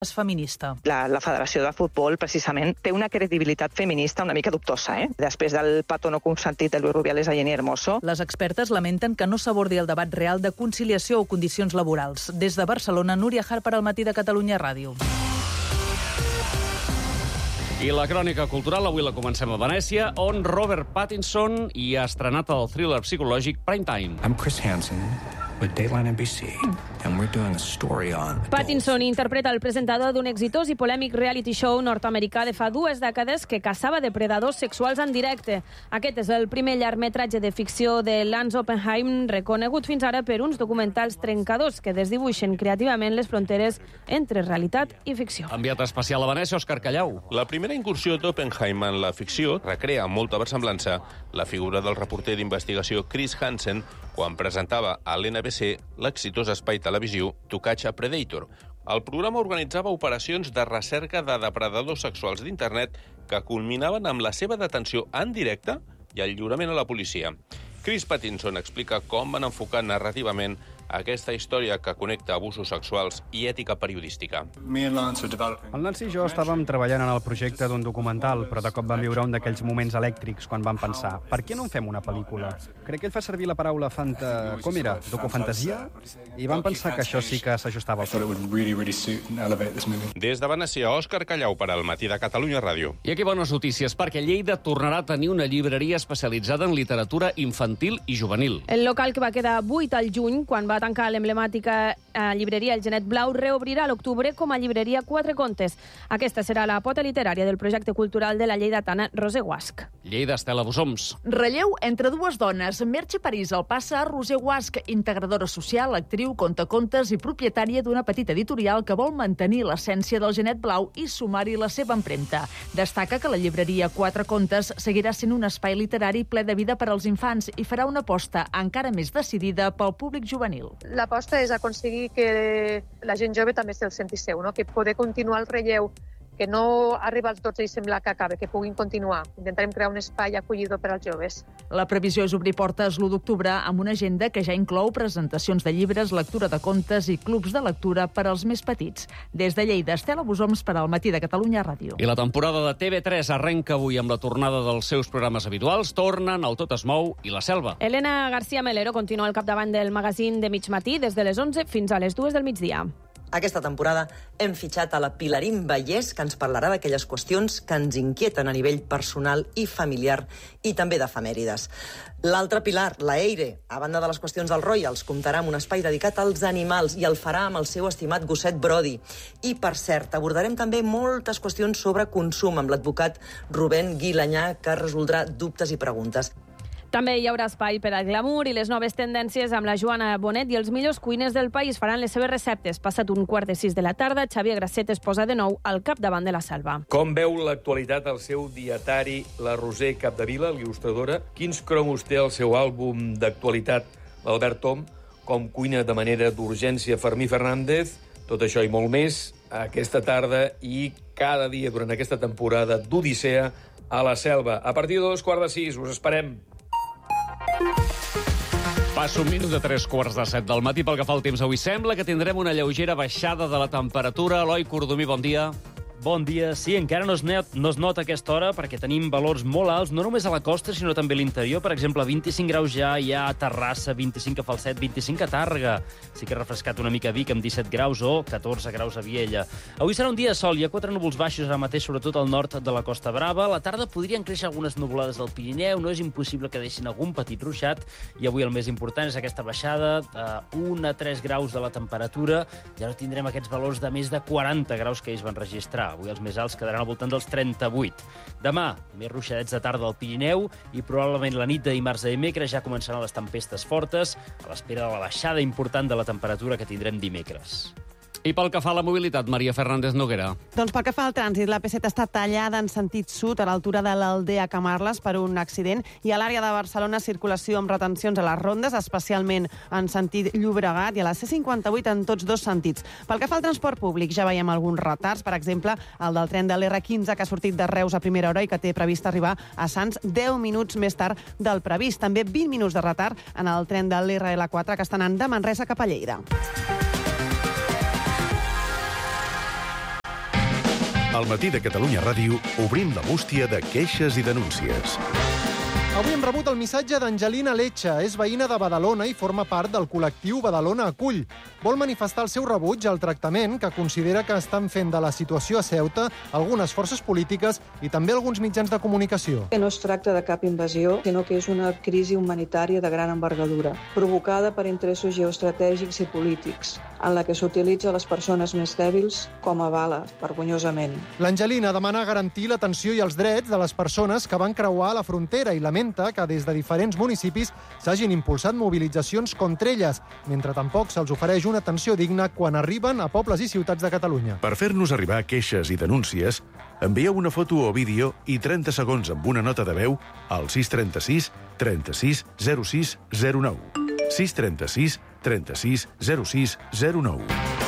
és feminista. La Federació de Futbol, precisament, té una credibilitat feminista una mica dubtosa, després del petó no consentit de Luis Rubiales a Jenny Hermoso. Les expertes lamenten que no s'abordi el debat real de conciliació o condicions laborals. Des de Barcelona, Núria Harper, al Matí de Catalunya Ràdio. I la crònica cultural avui la comencem a Venècia, on Robert Pattinson hi ha estrenat el thriller psicològic Prime Time. I'm Chris Hansen with Dateline NBC, and we're doing a story on Pattinson interpreta el presentador d'un exitós i polèmic reality show nord-americà de fa 2 dècades que caçava depredadors sexuals en directe. Aquest és el primer llargmetratge de ficció de Lance Oppenheim, reconegut fins ara per uns documentals trencadors que desdibuixen creativament les fronteres entre realitat i ficció. Enviat especial a Venècia, Òscar Callau. La primera incursió d'Oppenheim en la ficció recrea amb molta versemblança la figura del reporter d'investigació Chris Hansen quan presentava a l'NBC l'exitós espai televisiu To Catch a Predator. El programa organitzava operacions de recerca de depredadors sexuals d'internet que culminaven amb la seva detenció en directe i el lliurament a la policia. Chris Pattinson explica com van enfocar narrativament aquesta història que connecta abusos sexuals i ètica periodística. El Lance i jo estàvem treballant en el projecte d'un documental, però de cop vam viure un d'aquells moments elèctrics quan vam pensar, per què no en fem una pel·lícula? Crec que ell fa servir la paraula com era? Docufantasia? I vam pensar que això sí que s'ajustava al film. Des de Venècia, Òscar Callau per al Matí de Catalunya Ràdio. I aquí bones notícies, perquè Lleida tornarà a tenir una llibreria especialitzada en literatura infantil i juvenil. El local que va quedar buit al juny, quan va tancar l'emblemàtica llibreria El Genet Blau, reobrirà a l'octubre com a llibreria Quatre Contes. Aquesta serà la pota literària del projecte cultural de la lleidatana Roser Guasch. Lleida, Estela Bosoms. Relleu entre dues dones. Merche París el passa a Roser Guasch, integradora social, actriu, contacontes i propietària d'una petita editorial que vol mantenir l'essència del Genet Blau i sumar-hi la seva empremta. Destaca que la llibreria Quatre Contes seguirà sent un espai literari ple de vida per als infants i farà una aposta encara més decidida pel públic juvenil. L'aposta és aconseguir que la gent jove també se'l senti seu, que poder continuar el relleu, que no arriba als 12 i sembla que acabe, que puguin continuar. Intentarem crear un espai acollidor per als joves. La previsió és obrir portes l'1 d'octubre amb una agenda que ja inclou presentacions de llibres, lectura de contes i clubs de lectura per als més petits. Des de Lleida, Estela Bosoms per al Matí de Catalunya Ràdio. I la temporada de TV3 arrenca avui amb la tornada dels seus programes habituals. Tornen El Tot es mou i La Selva. Elena García Melero continua al capdavant del magazín de mig matí des de les 11 fins a les 2 del migdia. Aquesta temporada hem fitxat a la Pilarín Vallès, que ens parlarà d'aquelles qüestions que ens inquieten a nivell personal i familiar i també d'efemèrides. L'altra Pilar, la Eire, a banda de les qüestions dels Royals, comptarà amb un espai dedicat als animals i el farà amb el seu estimat gosset Brody. I, per cert, abordarem també moltes qüestions sobre consum amb l'advocat Rubén Guilanyà, que resoldrà dubtes i preguntes. També hi haurà espai per al glamour i les noves tendències amb la Joana Bonet i els millors cuiners del país faran les seves receptes. Passat 5:45 de la tarda, Xavier Grasset es posa de nou al capdavant de La Selva. Com veu l'actualitat el seu dietari, la Roser Capdevila, l'il·lustradora? Quins cromos té el seu àlbum d'actualitat, l'Albert Tom? Com cuina de manera d'urgència Fermí Fernández? Tot això i molt més aquesta tarda i cada dia durant aquesta temporada d'Odissea a La Selva. A partir de 5:15, us esperem. Passa un minut de 3:15 del matí. Pel que fa al temps avui, sembla que tindrem una lleugera baixada de la temperatura. Eloi Cordomí, bon dia. Bon dia. Sí, encara no es nota a aquesta hora perquè tenim valors molt alts, no només a la costa, sinó també a l'interior. Per exemple, 25 graus ja hi ha a Terrassa, 25 a Falset, 25 a Tàrrega. Sí que ha refrescat una mica a Vic amb 17 graus o 14 graus a Viella. Avui serà un dia de sol. Hi ha 4 núvols baixos ara mateix, sobretot al nord de la Costa Brava. A la tarda podrien créixer algunes nuvolades del Pirineu. No és impossible que deixin algun petit ruixat. I avui el més important és aquesta baixada de 1 a 3 graus de la temperatura. Ja no tindrem aquests valors de més de 40 graus que ells van registrar. Avui els més alts quedaran al voltant dels 38. Demà, més ruixadets de tarda al Pirineu i probablement la nit de dimarts a dimecres ja començaran les tempestes fortes a l'espera de la baixada important de la temperatura que tindrem dimecres. I pel que fa a la mobilitat, Maria Fernández Noguera. Doncs pel que fa al trànsit, la P7 està tallada en sentit sud a l'altura de l'Aldea Camarles per un accident i a l'àrea de Barcelona circulació amb retencions a les rondes, especialment en sentit Llobregat i a la C58 en tots dos sentits. Pel que fa al transport públic, ja veiem alguns retards, per exemple, el del tren de l'R15 que ha sortit de Reus a primera hora i que té previst arribar a Sants 10 minuts més tard del previst. També 20 minuts de retard en el tren de l'RL4 que està anant de Manresa cap a Lleida. Al matí de Catalunya Ràdio obrim la bústia de queixes i denúncies. Avui hem rebut el missatge d'Angelina Lecha. És veïna de Badalona i forma part del col·lectiu Badalona Acull. Vol manifestar el seu rebuig al tractament que considera que estan fent de la situació a Ceuta algunes forces polítiques i també alguns mitjans de comunicació. Que no es tracta de cap invasió, sinó que és una crisi humanitària de gran envergadura, provocada per interessos geoestratègics i polítics, en la que s'utilitza les persones més dèbils com a bala, vergonyosament. L'Angelina demana garantir l'atenció i els drets de les persones que van creuar la frontera i lamenta que des de diferents municipis s'hagin impulsat mobilitzacions contra elles, mentre tampoc se'ls ofereix una atenció digna quan arriben a pobles i ciutats de Catalunya. Per fer-nos arribar queixes i denúncies, envieu una foto o vídeo i 30 segons amb una nota de veu al 636 36 06 09. 636 36 06 09.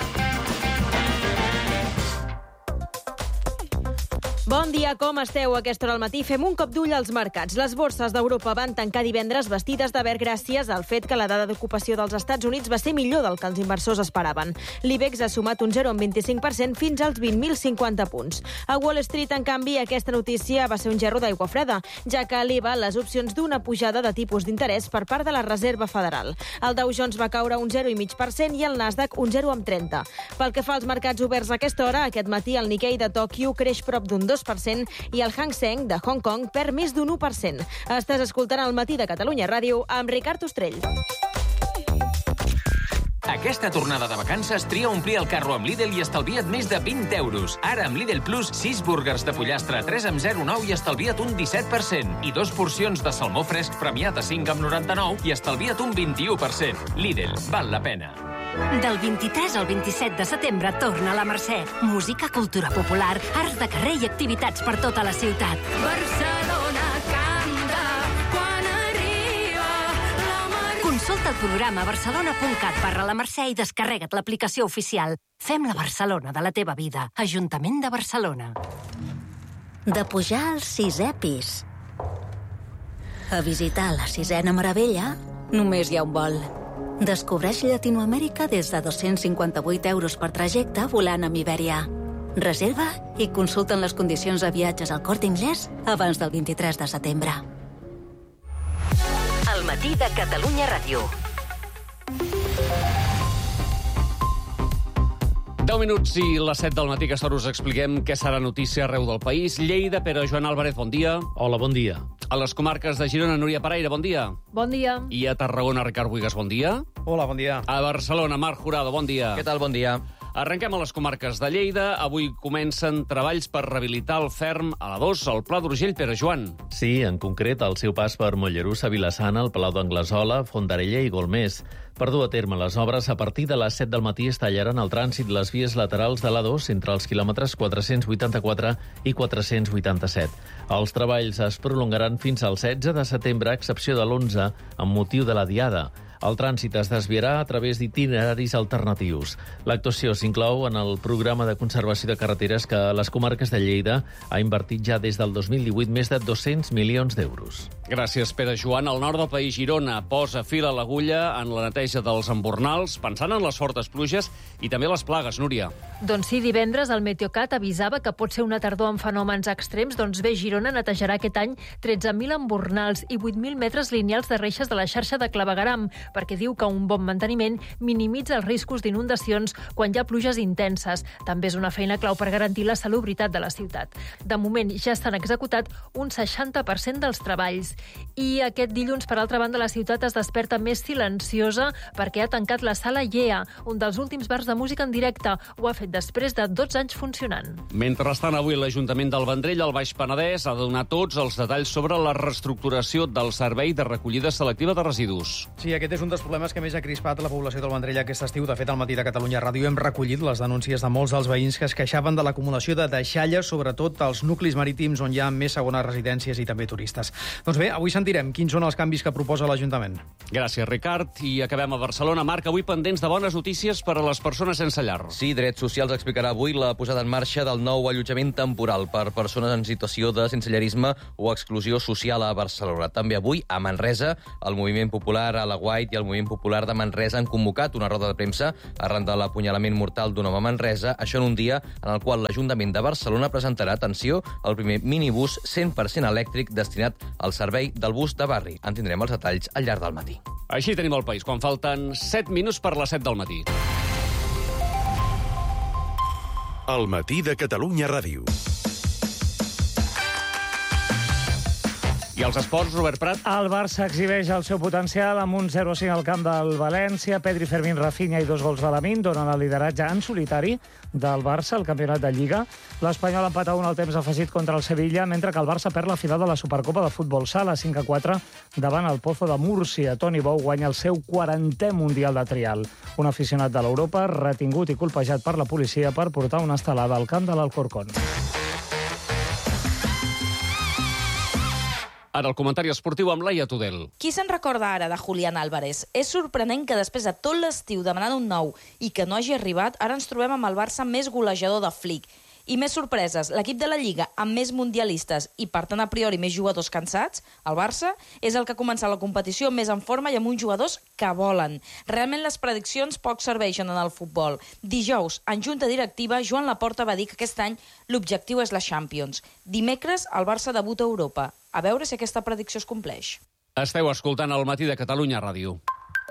Bon dia, com esteu? A aquesta hora al matí fem un cop d'ull als mercats. Les borses d'Europa van tancar divendres vestides de verd gràcies al fet que la dada d'ocupació dels Estats Units va ser millor del que els inversors esperaven. L'IBEX ha sumat un 0,25% fins als 20.050 punts. A Wall Street, en canvi, aquesta notícia va ser un gerro d'aigua freda, ja que eleva les opcions d'una pujada de tipus d'interès per part de la Reserva Federal. El Dow Jones va caure un 0,5% i el Nasdaq un 0,30%. Pel que fa als mercats oberts a aquesta hora, aquest matí el Nikkei de Tòquio creix prop d'un 2% i el Hang Seng de Hong Kong perd més d'un 1%. Estàs escoltant el matí de Catalunya Ràdio amb Ricard Ostrell. Aquesta tornada de vacances tria omplir el carro amb Lidl i estalvia't més de 20 euros. Ara amb Lidl Plus, 6 búrguers de pollastre 3 amb 0,9 i estalvia't un 17%. I 2 porcions de salmó fresc premiat a 5 amb 99 i estalvia't un 21%. Lidl, val la pena. Del 23 al 27 de setembre torna a la Mercè. Música, cultura popular, arts de carrer i activitats per tota la ciutat. Barcelona canta quan arriba la Mercè. Consulta el programa barcelona.cat/la Mercè i descarrega't l'aplicació oficial. Fem la Barcelona de la teva vida. Ajuntament de Barcelona. De pujar al 6è pis a visitar la 6ena meravella, només hi ha un vol. Descobreix Llatinoamèrica des de 258 euros per trajecte volant amb Iberia. Reserva i consulten les condicions de viatges al Corte Inglés abans del 23 de setembre. El matí de Catalunya Ràdio. 10 minuts i les 7 del matí, que us expliquem què serà notícia arreu del país. Lleida, però Joan Álvarez, bon dia. Hola, bon dia. A les comarques de Girona, Núria Paraire, bon dia. Bon dia. I a Tarragona, Ricard Buigas, bon dia. Hola, bon dia. A Barcelona, Marc Jurado, bon dia. Què tal, bon dia. Arrenquem a les comarques de Lleida. Avui comencen treballs per rehabilitar el ferm a la 2, al Pla d'Urgell, Pere Joan. Sí, en concret, el seu pas per Mollerussa, Vilassana, el Palau d'Anglesola, Fondarella i Golmés. Per dur a terme les obres, a partir de les 7 del matí es tallaran el trànsit de les vies laterals de l'A2 entre els quilòmetres 484 i 487. Els treballs es prolongaran fins al 16 de setembre, a excepció de l'11, amb motiu de la Diada. El trànsit es desviarà a través d'itineraris alternatius. L'actuació s'inclou en el programa de conservació de carreteres que les comarques de Lleida ha invertit ja des del 2018 més de 200 milions d'euros. Gràcies, Pere Joan. Al nord del país, Girona posa fil a l'agulla en la neteja dels embornals, pensant en les fortes pluges i també les plagues, Núria. Doncs sí, divendres el Meteocat avisava que pot ser una tardor amb fenòmens extrems. Doncs bé, Girona netejarà aquest any 13.000 embornals i 8.000 metres lineals de reixes de la xarxa de clavegueram, perquè diu que un bon manteniment minimitza els riscos d'inundacions quan hi ha pluges intenses. També és una feina clau per garantir la salubritat de la ciutat. De moment ja s'han executat un 60% dels treballs. I aquest dilluns, per altra banda, la ciutat es desperta més silenciosa perquè ha tancat la Sala Yea, un dels últims bars de música en directe. Ho ha fet després de 12 anys funcionant. Mentrestant, avui l'Ajuntament del Vendrell, al Baix Penedès, ha de donar tots els detalls sobre la reestructuració del servei de recollida selectiva de residus. Sí, aquest és un dels problemes que més ha crispat la població del Vendrell aquest estiu. De fet, al matí de Catalunya Ràdio hem recollit les denúncies de molts dels veïns que es queixaven de l'acumulació de deixalles, sobretot als nuclis marítims on hi ha més segones residències i també turistes. Doncs bé, avui sentirem quins són els canvis que proposa l'Ajuntament. Gràcies, Ricard. I acabem a Barcelona. Marc, avui pendents de bones notícies per a les persones sense llar. Sí, Drets Socials explicarà avui la posada en marxa del nou allotjament temporal per persones en situació de sensellarisme o exclusió social a Barcelona. També avui, a Manresa, el moviment popular a la Guaita Pride i el Moviment Popular de Manresa han convocat una roda de premsa arran de l'apunyalament mortal d'un home a Manresa, això en un dia en el qual l'Ajuntament de Barcelona presentarà, atenció, el primer minibús 100% elèctric destinat al servei del bus de barri. En tindrem els detalls al llarg del matí. Així tenim el país, quan falten 7 minuts per les 7 del matí. El matí de Catalunya Ràdio. I els esports, Robert Prat? El Barça exhibeix el seu potencial amb un 0-5 al camp del València. Pedri, Fermín, Rafinha i 2 gols de Lamine donen el lideratge en solitari del Barça al campionat de Lliga. L'Espanyol empata 1 al temps afegit contra el Sevilla, mentre que el Barça perd la final de la Supercopa de Futbol Sala 5-4 davant el Pozo de Múrcia. Toni Bou guanya el seu 40è Mundial de Trial. Un aficionat de l'Europa retingut i colpejat per la policia per portar una estelada al camp de l'Alcorcón. Ara el comentari esportiu amb Laia Tudel. Qui se'n recorda ara de Julián Álvarez? És sorprenent que després de tot l'estiu demanant un nou i que no hagi arribat, ara ens trobem amb el Barça més golejador de Flick. I més sorpreses, l'equip de la Lliga amb més mundialistes i, per tant, a priori, més jugadors cansats, el Barça, és el que ha començat la competició més en forma i amb uns jugadors que volen. Realment les prediccions poc serveixen en el futbol. Dijous, en junta directiva, Joan Laporta va dir que aquest any l'objectiu és la Champions. Dimecres, el Barça debuta a Europa. A veure si aquesta predicció es compleix. Esteu escoltant el matí de Catalunya Ràdio.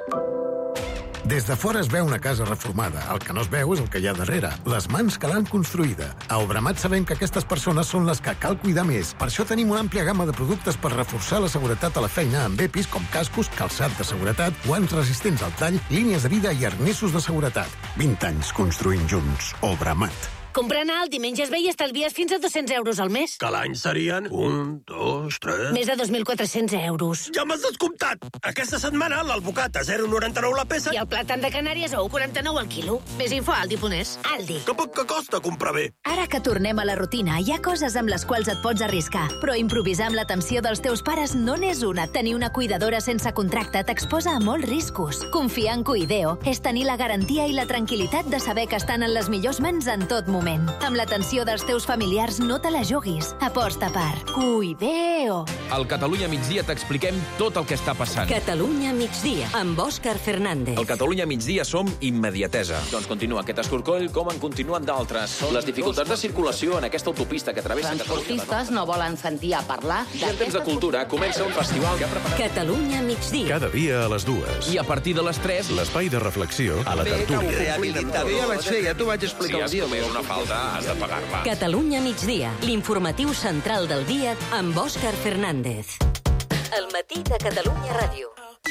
Des de fora es veu una casa reformada. El que no es veu és el que hi ha darrere. Les mans que l'han construïda. A Obramat sabem que aquestes persones són les que cal cuidar més. Per això tenim una àmplia gamma de productes per reforçar la seguretat a la feina amb EPIs com cascos, calçat de seguretat, guants resistents al tall, línies de vida i arnessos de seguretat. 20 anys construint junts. Obramat. Comprant alt i menges bé i estalvies fins a 200 euros al mes. Que l'any serien 1, 2, 3... Més de 2.400 euros. Ja m'has descomptat! Aquesta setmana l'albocat a 0,99 la peça... I el plàtan de Canàries a 1,49 al quilo. Més info a Aldi.es. Aldi. Que poc que costa comprar bé. Ara que tornem a la rutina, hi ha coses amb les quals et pots arriscar. Però improvisar amb l'atenció dels teus pares no n'és una. Tenir una cuidadora sense contracte t'exposa a molts riscos. Confiar en Cuideo és tenir la garantia i la tranquil·litat de saber que estan en les millors mans en tot moment. Amb l'atenció dels teus familiars no te la juguis. Aposta per Cuideo. Al Catalunya Migdia t'expliquem tot el que està passant. Catalunya Migdia, amb Òscar Fernández. Al Catalunya Migdia som immediatesa. Doncs continua aquest escorcoll com en continuen d'altres. Les dificultats de circulació en aquesta autopista que travessa transportistes no volen sentir a parlar I en temps de cultura comença un festival que ha preparat... Catalunya Migdia. Cada dia a les 2. I a partir de les 3... L'espai de reflexió a la tertúlia. Rehabilitador. Ja vaig fer, ja t'ho vaig explicar el dia. Si has comès una falta, has de pagar-la. Catalunya Migdia, l'informatiu central del dia amb Òscar Fernández. El matí de Catalunya Ràdio.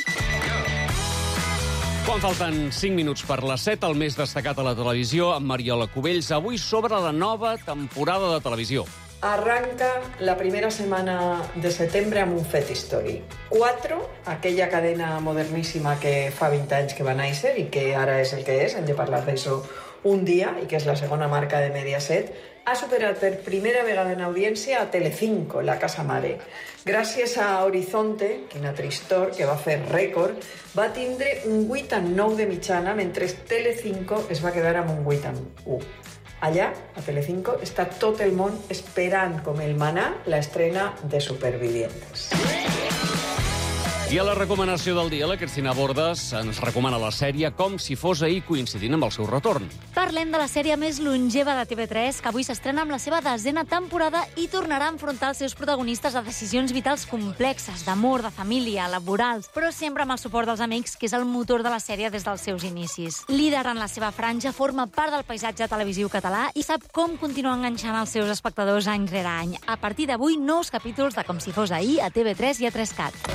Quan falten 5 minuts per les 7, el més destacat a la televisió, amb Mariola Cubells, avui sobre la nova temporada de televisió. Arranca la primera semana de setembre amb un fet històric. 4, aquella cadena moderníssima que fa 20 anys que va néixer i que ara és el que és, hem de parlar d'això un dia, i que és la segona marca de Mediaset, ha superat per primera vegada en audiència a Telecinco, la casa mare. Gràcies a Horizonte, quina tristor, que va fer rècord, va tindre un 8,9 de mitjana, mentre Telecinco es va quedar amb un 8,1. Allà, a Telecinco, està tot el món esperant com el manà l'estrena de Supervivientes. I a la recomanació del dia, la Cristina Bordes ens recomana la sèrie Com si fos ahir, coincidint amb el seu retorn. Parlem de la sèrie més longeva de TV3, que avui s'estrena amb la seva 10ª temporada i tornarà a enfrontar els seus protagonistes a decisions vitals complexes, d'amor, de família, laborals, però sempre amb el suport dels amics, que és el motor de la sèrie des dels seus inicis. Líder en la seva franja, forma part del paisatge televisiu català i sap com continuar enganxant els seus espectadors any rere any. A partir d'avui, nous capítols de Com si fos ahir a TV3 i a 3Cat.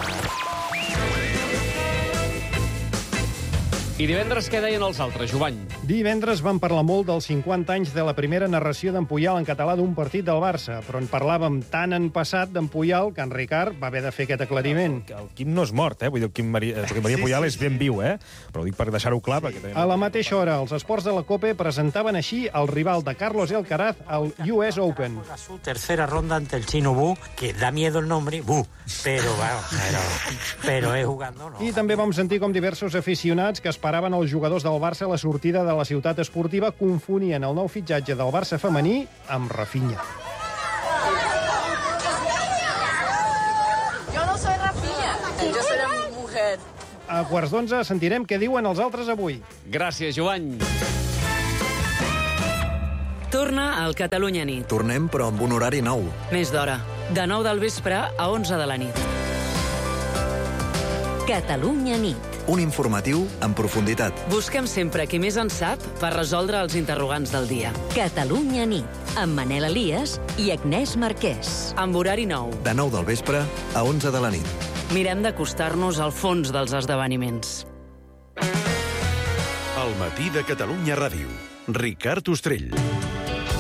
I divendres què deien els altres, Jovany? Divendres van parlar molt dels 50 anys de la primera narració d'en Puyal en català d'un partit del Barça, però en parlàvem tan en passat d'en Puyal que en Ricard va haver de fer aquest aclariment. El Quim no és mort, Vull dir, el Quim Maria Puyal és ben viu, Però ho dic per deixar-ho clar. Perquè... A la mateixa hora, els esports de la COPE presentaven així el rival de Carlos Alcaraz al US Open. Su tercera ronda ante el chino Bu, que da miedo el nombre, Bu, pero es jugando, no. I també vam sentir com diversos aficionats que esperaven els jugadors del Barça a la sortida de la ciutat esportiva confonien el nou fitxatge del Barça femení amb Rafinha. Yo no soy Rafinha, yo soy una mujer. a 11:15 sentirem què diuen els altres avui. Gràcies, Jovany. Torna al Catalunya Nit. Tornem, però amb un horari nou. Més d'hora. De 9 del vespre a 11 de la nit. Catalunya Nit. Un informatiu en profunditat. Busquem sempre qui més en sap per resoldre els interrogants del dia. Catalunya Nit, amb Manel Elias i Agnès Marquès. Amb horari nou. De 9 del vespre a 11 de la nit. Mirem d'acostar-nos al fons dels esdeveniments. El matí de Catalunya Ràdio. Ricard Ostrell.